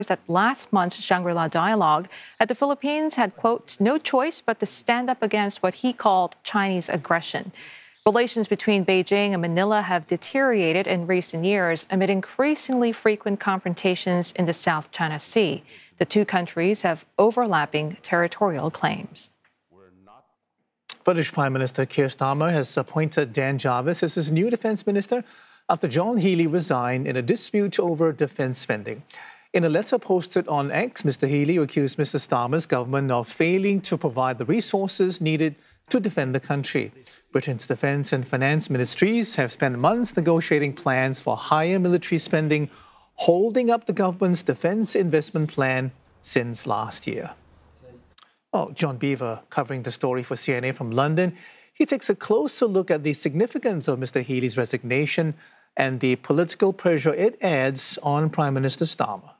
at last month's Shangri-La dialogue that the Philippines had, quote, no choice but to stand up against what he called Chinese aggression. Relations between Beijing and Manila have deteriorated in recent years amid increasingly frequent confrontations in the South China Sea. The two countries have overlapping territorial claims. British Prime Minister Keir Starmer has appointed Dan Jarvis as his new defence minister after John Healey resigned in a dispute over defence spending. In a letter posted on X, Mr. Healey accused Mr. Starmer's government of failing to provide the resources needed to defend the country. Britain's defence and finance ministries have spent months negotiating plans for higher military spending, holding up the government's defence investment plan since last year. Oh, John Beaver covering the story for CNA from London. He takes a closer look at the significance of Mr. Healey's resignation and the political pressure it adds on Prime Minister Starmer.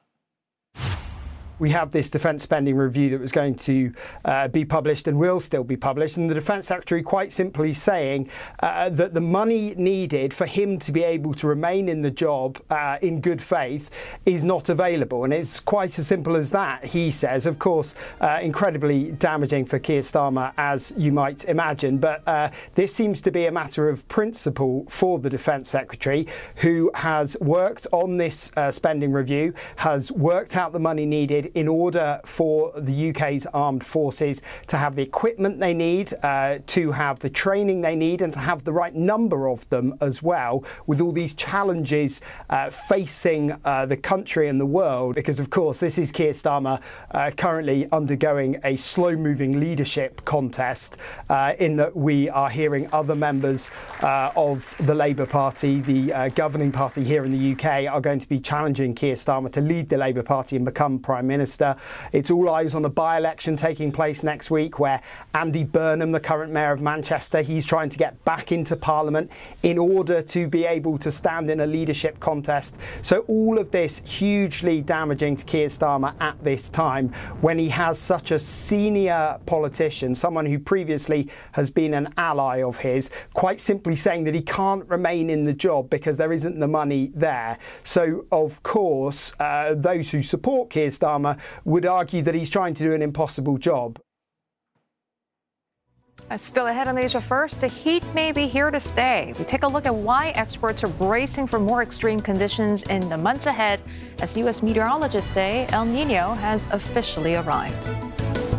We have this defence spending review that was going to be published and will still be published, and the Defence Secretary quite simply saying that the money needed for him to be able to remain in the job in good faith is not available. And it's quite as simple as that, he says. Of course, incredibly damaging for Keir Starmer, as you might imagine. But this seems to be a matter of principle for the Defence Secretary, who has worked on this spending review, has worked out the money needed in order for the UK's armed forces to have the equipment they need, to have the training they need, and to have the right number of them as well, with all these challenges facing the country and the world. Because, of course, this is Keir Starmer currently undergoing a slow-moving leadership contest in that we are hearing other members of the Labour Party, the governing party here in the UK, are going to be challenging Keir Starmer to lead the Labour Party and become Prime Minister. It's all eyes on a by-election taking place next week where Andy Burnham, the current Mayor of Manchester, he's trying to get back into Parliament in order to be able to stand in a leadership contest. So all of this hugely damaging to Keir Starmer at this time when he has such a senior politician, someone who previously has been an ally of his, quite simply saying that he can't remain in the job because there isn't the money there. So, of course, those who support Keir Starmer would argue that he's trying to do an impossible job. Still ahead on Asia First, the heat may be here to stay. We take a look at why experts are bracing for more extreme conditions in the months ahead, as U.S. meteorologists say El Nino has officially arrived.